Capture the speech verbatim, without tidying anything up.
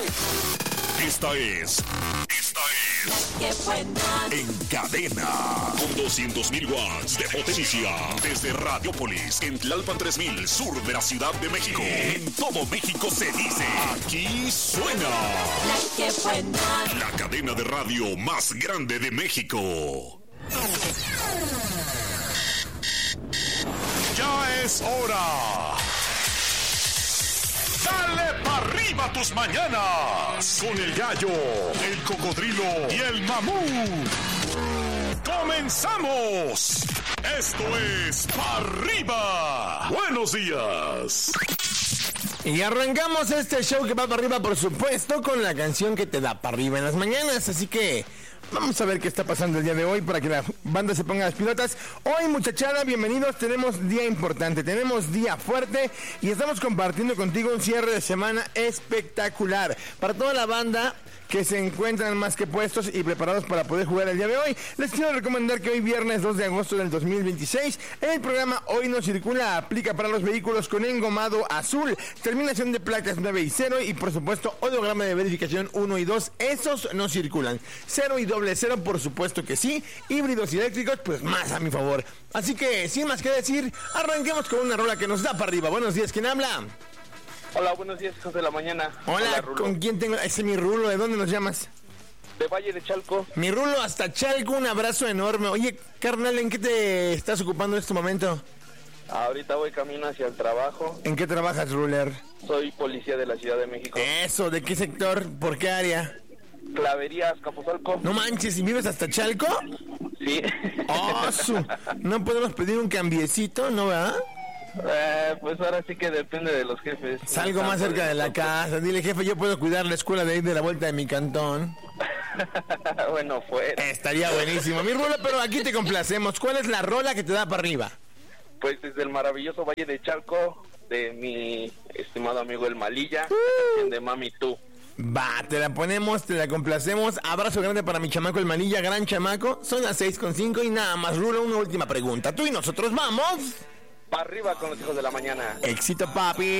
Esta es... Esta es... ¡Qué buena! En cadena, con doscientos mil watts de potencia. Desde Radiopolis, en Tlalpan tres mil, sur de la Ciudad de México. En todo México se dice, aquí suena. ¡La que buena! La cadena de radio más grande de México. Ya es hora. Dale pa' arriba tus mañanas con el gallo, el cocodrilo y el mamú. ¡Comenzamos! Esto es Pa' Arriba. Buenos días. Y arrancamos este show que va para arriba, por supuesto, con la canción que te da para arriba en las mañanas. Así que vamos a ver qué está pasando el día de hoy para que la banda se ponga las pilotas. Hoy, muchachada, bienvenidos. Tenemos día importante, tenemos día fuerte y estamos compartiendo contigo un cierre de semana espectacular. Para toda la banda que se encuentran más que puestos y preparados para poder jugar el día de hoy, les quiero recomendar que hoy viernes dos de agosto del dos mil veintiséis, el programa Hoy No Circula aplica para los vehículos con engomado azul, terminación de placas nueve y cero y por supuesto holograma de verificación uno y dos, esos no circulan. cero y doble cero, por supuesto que sí, híbridos y eléctricos, pues más a mi favor. Así que, sin más que decir, arranquemos con una rola que nos da para arriba. Buenos días, ¿quién habla? Hola, buenos días, hijos de la mañana. Hola, Hola ¿con quién tengo? Ese es mi Rulo, ¿de dónde nos llamas? De Valle de Chalco. Mi Rulo hasta Chalco, un abrazo enorme. Oye, carnal, ¿en qué te estás ocupando en este momento? Ahorita voy camino hacia el trabajo. ¿En qué trabajas, Ruler? Soy policía de la Ciudad de México. Eso, ¿de qué sector? ¿Por qué área? Claverías, Capozalco. No manches, ¿y vives hasta Chalco? Sí. Oh, su... ¿No podemos pedir un cambiecito, no, verdad? Eh, pues ahora sí que depende de los jefes. Salgo más cerca de la casa. Dile, jefe, yo puedo cuidar la escuela de ahí de la vuelta de mi cantón. Bueno, fuera. Estaría buenísimo. Mi Rulo, pero aquí te complacemos. ¿Cuál es la rola que te da para arriba? Pues desde el maravilloso Valle de Chalco, de mi estimado amigo El Malilla, uh. de Mami Tú. Va, te la ponemos, te la complacemos. Abrazo grande para mi chamaco El Malilla, gran chamaco. Son las seis con cinco y nada más, Rulo, una última pregunta. Tú y nosotros vamos... Para arriba con los hijos de la mañana. Éxito, papi.